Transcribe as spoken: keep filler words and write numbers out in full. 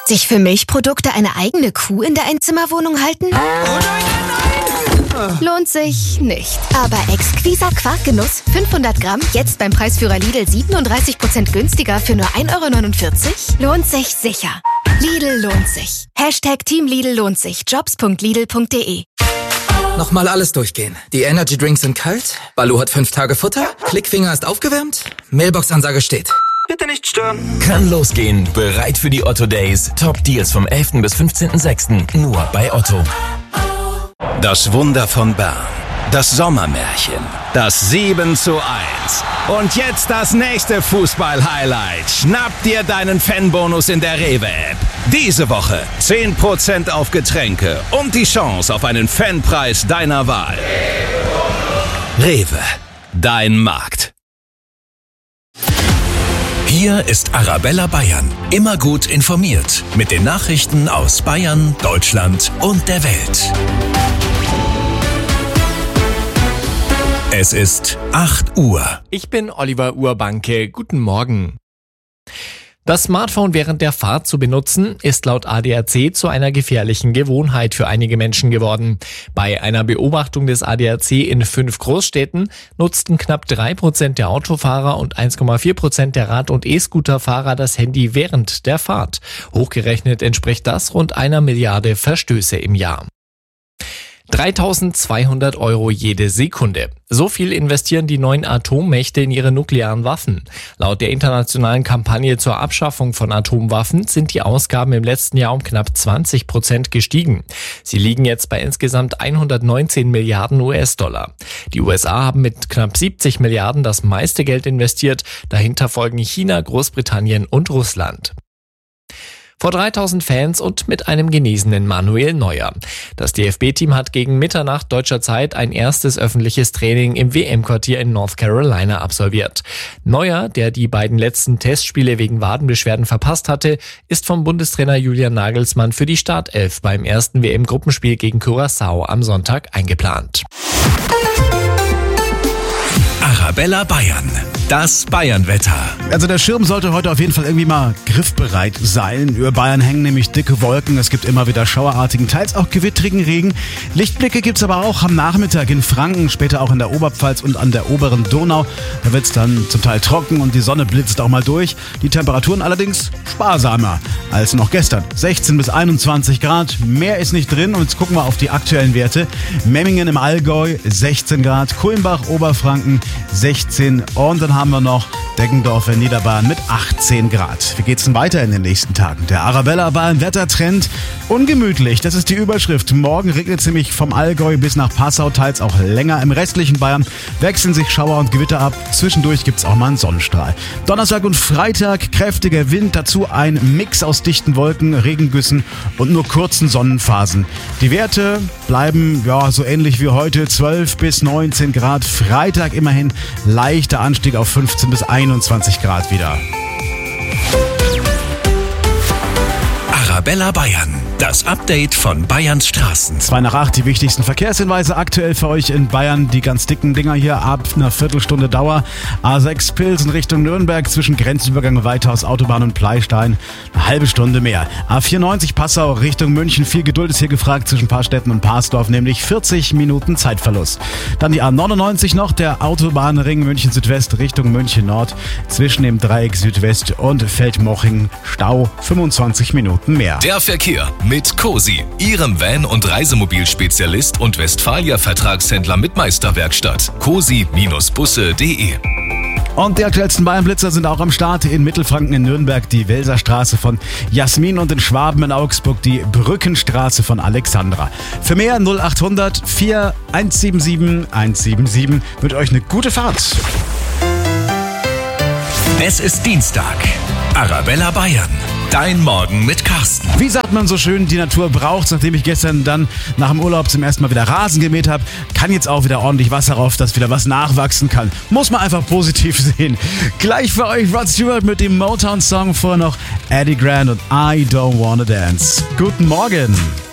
Sich für Milchprodukte eine eigene Kuh in der Einzimmerwohnung halten? Oh nein, nein, nein! Lohnt sich nicht. Aber exquiser Quarkgenuss, fünfhundert Gramm, jetzt beim Preisführer Lidl siebenunddreißig Prozent günstiger für nur ein Euro neunundvierzig? Lohnt sich sicher. Lidl lohnt sich. Hashtag Team Lidl lohnt sich. jobs punkt lidl punkt de. Nochmal alles durchgehen. Die Energy Drinks sind kalt, Baloo hat fünf Tage Futter, Klickfinger ist aufgewärmt, Mailbox-Ansage steht. Bitte nicht stören. Kann losgehen. Bereit für die Otto Days. Top Deals vom elften bis fünfzehnten sechsten Nur bei Otto. Das Wunder von Bern. Das Sommermärchen. Das sieben zu eins. Und jetzt das nächste Fußball-Highlight. Schnapp dir deinen Fanbonus in der Rewe-App. Diese Woche zehn Prozent auf Getränke und die Chance auf einen Fanpreis deiner Wahl. Rewe. Dein Markt. Hier ist Arabella Bayern. Immer gut informiert. Mit den Nachrichten aus Bayern, Deutschland und der Welt. Es ist acht Uhr. Ich bin Oliver Urbanke. Guten Morgen. Das Smartphone während der Fahrt zu benutzen, ist laut A D A C zu einer gefährlichen Gewohnheit für einige Menschen geworden. Bei einer Beobachtung des A D A C in fünf Großstädten nutzten knapp drei Prozent der Autofahrer und eins Komma vier Prozent der Rad- und E-Scooterfahrer das Handy während der Fahrt. Hochgerechnet entspricht das rund einer Milliarde Verstöße im Jahr. dreitausendzweihundert Euro jede Sekunde. So viel investieren die neuen Atommächte in ihre nuklearen Waffen. Laut der internationalen Kampagne zur Abschaffung von Atomwaffen sind die Ausgaben im letzten Jahr um knapp zwanzig Prozent gestiegen. Sie liegen jetzt bei insgesamt hundertneunzehn Milliarden U S-Dollar. Die U S A haben mit knapp siebzig Milliarden das meiste Geld investiert. Dahinter folgen China, Großbritannien und Russland. Vor dreitausend Fans und mit einem genesenen Manuel Neuer. Das D F B-Team hat gegen Mitternacht deutscher Zeit ein erstes öffentliches Training im W M-Quartier in North Carolina absolviert. Neuer, der die beiden letzten Testspiele wegen Wadenbeschwerden verpasst hatte, ist vom Bundestrainer Julian Nagelsmann für die Startelf beim ersten W M-Gruppenspiel gegen Curaçao am Sonntag eingeplant. Arabella Bayern. Das Bayern-Wetter. Also der Schirm sollte heute auf jeden Fall irgendwie mal griffbereit sein. Über Bayern hängen nämlich dicke Wolken. Es gibt immer wieder schauerartigen, teils auch gewittrigen Regen. Lichtblicke gibt's aber auch am Nachmittag in Franken, später auch in der Oberpfalz und an der oberen Donau. Da wird's dann zum Teil trocken und die Sonne blitzt auch mal durch. Die Temperaturen allerdings sparsamer als noch gestern. sechzehn bis einundzwanzig Grad. Mehr ist nicht drin. Und jetzt gucken wir auf die aktuellen Werte. Memmingen im Allgäu sechzehn Grad. Kulmbach, Oberfranken sechzehn. Und dann haben wir noch Deggendorf in Niederbayern mit achtzehn Grad. Wie geht's denn weiter in den nächsten Tagen? Der Arabella Bayern Wettertrend ungemütlich. Das ist die Überschrift. Morgen regnet es nämlich vom Allgäu bis nach Passau, teils auch länger. Im restlichen Bayern wechseln sich Schauer und Gewitter ab. Zwischendurch gibt's auch mal einen Sonnenstrahl. Donnerstag und Freitag kräftiger Wind, dazu ein Mix aus dichten Wolken, Regengüssen und nur kurzen Sonnenphasen. Die Werte bleiben ja so ähnlich wie heute, zwölf bis neunzehn Grad. Freitag immerhin leichter Anstieg auf fünfzehn bis einundzwanzig Grad wieder. Arabella Bayern. Das Update von Bayerns Straßen. zwei nach acht, die wichtigsten Verkehrshinweise aktuell für euch in Bayern. Die ganz dicken Dinger hier ab einer Viertelstunde Dauer. A sechs Pilsen Richtung Nürnberg zwischen Grenzübergang Weithaus, Autobahn und Pleistein. Eine halbe Stunde mehr. A vierundneunzig Passau Richtung München. Viel Geduld ist hier gefragt zwischen Paarstetten und Parsdorf, nämlich vierzig Minuten Zeitverlust. Dann die A neunundneunzig noch, der Autobahnring München Südwest Richtung München Nord. Zwischen dem Dreieck Südwest und Feldmoching Stau fünfundzwanzig Minuten mehr. Der Verkehr mit Cosi, Ihrem Van- und Reisemobilspezialist und Westfalia-Vertragshändler mit Meisterwerkstatt. cosi Bindestrich busse punkt de. Und die aktuellsten Bayern-Blitzer sind auch am Start. In Mittelfranken in Nürnberg die Welserstraße von Jasmin und in Schwaben in Augsburg die Brückenstraße von Alexandra. Für mehr null achthundert vier eins sieben sieben eins sieben sieben wünsche euch eine gute Fahrt. Es ist Dienstag. Arabella Bayern. Dein Morgen mit Carsten. Wie sagt man so schön, die Natur braucht's. Nachdem ich gestern dann nach dem Urlaub zum ersten Mal wieder Rasen gemäht habe, kann jetzt auch wieder ordentlich Wasser rauf, dass wieder was nachwachsen kann. Muss man einfach positiv sehen. Gleich für euch Rod Stewart mit dem Motown-Song, vorher noch Eddie Grant und I Don't Wanna Dance. Guten Morgen.